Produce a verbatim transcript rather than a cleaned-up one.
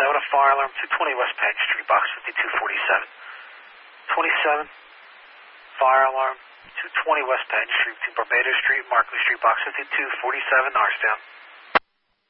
twenty-seven, a fire alarm, two twenty West Patton Street, box fifty-two forty-seven. twenty-seven, fire alarm, two twenty West Patton Street, to Barbados Street, Markley Street, box fifty-two forty-seven, Norristown.